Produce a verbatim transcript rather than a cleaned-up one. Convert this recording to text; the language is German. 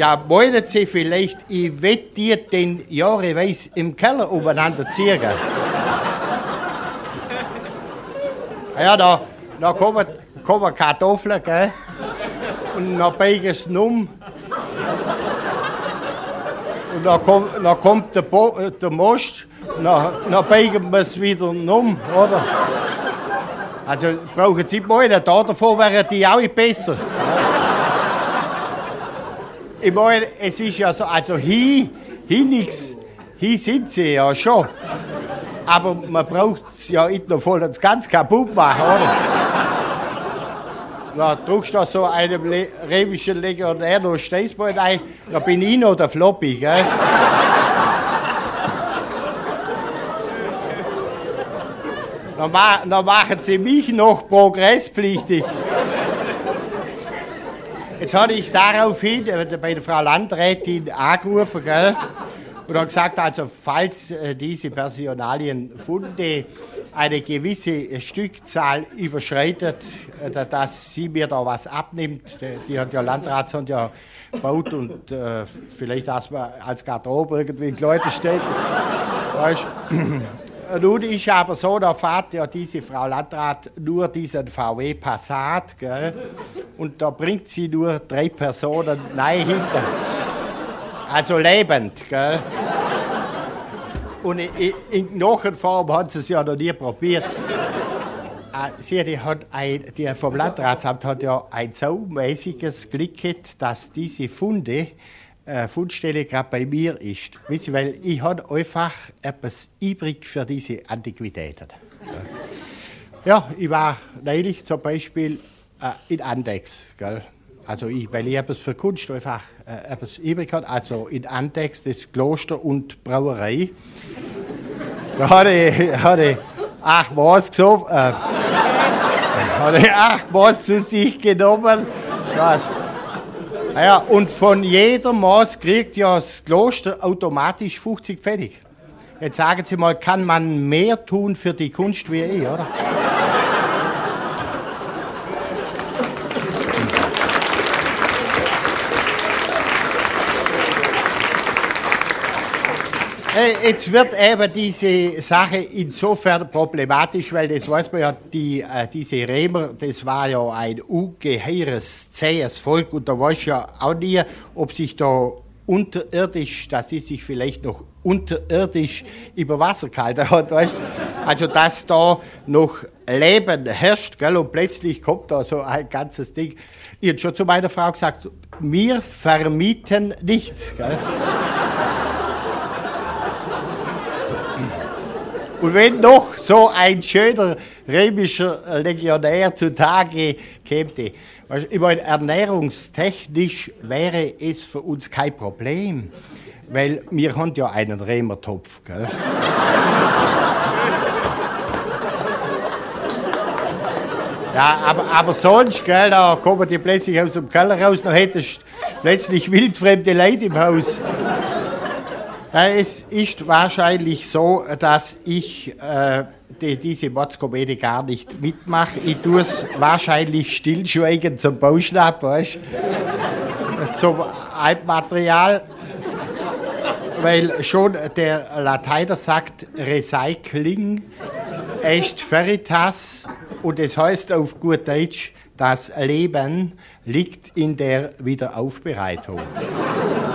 Ja, wollen Sie vielleicht, ich wette dir den jahreweise im Keller umeinander ziehen. Ja, da, da kommen, kommen Kartoffeln, gell? Und dann biegen sie um. Und dann kommt, dann kommt der, Bo, äh, der Most, und dann, dann biegen wir es wieder um, oder? Also brauchen Sie mal da davon wären die auch besser. Ich meine, es ist ja so, also hier, hier nichts, hier sind sie ja schon. Aber man braucht es ja nicht noch voll das ganz kaputt machen, oder? Da drückst du so einem Le Römischen Legionär noch Steißbein ein, da bin ich noch der Floppy, gell? Dann, ma dann machen sie mich noch progresspflichtig. Jetzt hatte ich daraufhin bei der Frau Landrätin angerufen, gell? Und habe gesagt, also falls äh, diese Personalienfunde eine gewisse Stückzahl überschreitet, äh, dass sie mir da was abnimmt. Die, die hat ja Landrat hat ja gebaut und äh, vielleicht, dass man als Garderobe irgendwie die Leute steht. Weißt, nun ist aber so, da fährt ja diese Frau Landrat nur diesen V W Passat, gell? Und da bringt sie nur drei Personen nein hinter. Also lebend, gell? Und in, in Knochenform hat sie es ja noch nie probiert. Sie die hat ein, die vom Landratsamt hat ja ein so mäßiges Glück gehabt, dass diese Funde, äh, Fundstelle gerade bei mir ist. Wisst ihr, weil ich habe einfach etwas übrig für diese Antiquitäten. Ja, ich war neulich zum Beispiel äh, in Andex, gell? Also ich, weil ich etwas für Kunst einfach äh, etwas übrig habe, also in Andex, das Kloster und Brauerei. Da hatte ich, hatte ich acht Maß gesoffen, äh, hatte ich acht Maß zu sich genommen. Ja, und von jedem Maß kriegt ja das Kloster automatisch fünfzig Pfennig. Jetzt sagen Sie mal, kann man mehr tun für die Kunst wie ich, oder? Jetzt wird eben diese Sache insofern problematisch, weil das weiß man ja, die, äh, diese Römer, das war ja ein ungeheures, zähes Volk und da weiß ja auch nie, ob sich da unterirdisch, dass sie sich vielleicht noch unterirdisch über Wasser gehalten hat, weißt? Also dass da noch Leben herrscht, gell? Und plötzlich kommt da so ein ganzes Ding. Ich habe schon zu meiner Frau gesagt, wir vermieten nichts, gell? Und wenn noch so ein schöner römischer Legionär zutage käme, ich meine, ernährungstechnisch wäre es für uns kein Problem, weil wir haben ja einen Römertopf, gell? Ja, aber, aber sonst, gell, da kommen die plötzlich aus dem Keller raus, dann hättest du plötzlich wildfremde Leute im Haus. Ja, es ist wahrscheinlich so, dass ich äh, die, diese Mordskomödie gar nicht mitmache. Ich tue es wahrscheinlich stillschweigend zum Bauschnapp, weißt? Zum Altmaterial, weil schon der Lateiner sagt Recycling est veritas und es heißt auf gut Deutsch, das Leben liegt in der Wiederaufbereitung.